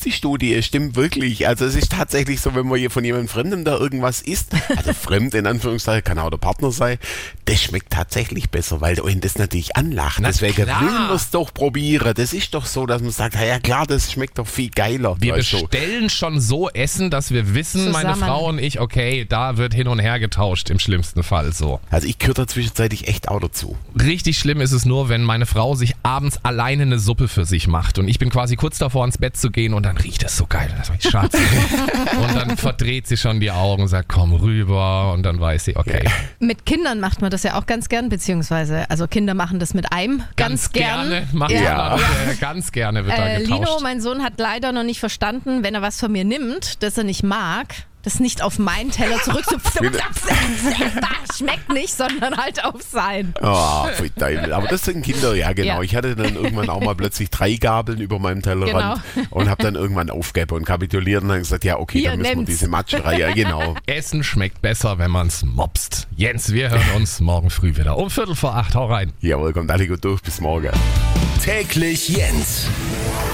die Studie, stimmt wirklich. Also es ist tatsächlich so, wenn man hier von jemandem Fremdem da irgendwas isst, also fremd in Anführungszeichen, kann auch der Partner sein, das schmeckt tatsächlich besser, weil euch das natürlich anlacht. Na Deswegen klar. will man es doch probieren. Das ist doch so, dass man sagt, ja klar, das schmeckt doch viel geiler. Wir weißt du. bestellen schon so Essen, dass wir wissen, meine Zusammen. Frau und ich, okay, da wird hin und her getauscht im schlimmsten Fall so. Also ich gehöre da zwischenzeitlich echt auch dazu. Richtig schlimm ist es nur, wenn meine Frau sich abends alleine eine Suppe für sich macht und ich bin quasi kurz davor ins Bett zu gehen und dann riecht es so geil. Das ist Schatz. Und dann verdreht sie schon die Augen und sagt, komm rüber und dann weiß sie, okay. Mit Kindern macht man das ja auch ganz gern, beziehungsweise, also Kinder machen das mit einem ganz gern. gerne macht Ja. ganz gerne wird da getauscht. Lino, mein Sohn, hat leider noch nicht verstanden, wenn er was von mir nimmt, das er nicht mag, das nicht auf meinen Teller zurück zu das schmeckt nicht, sondern halt auf sein. Ah, für Teufel. Aber das sind Kinder, ja genau. Ja. Ich hatte dann irgendwann auch mal plötzlich 3 Gabeln über meinem Tellerrand und habe dann irgendwann aufgegeben und kapituliert und dann gesagt, ja okay, Hier, dann müssen wir nimm's. diese Matscherei, ja genau. Essen schmeckt besser, wenn man es mopst. Jens, wir hören uns morgen früh wieder um 7:45. Hau rein. Jawohl, kommt alle gut durch, bis morgen. Täglich Jens.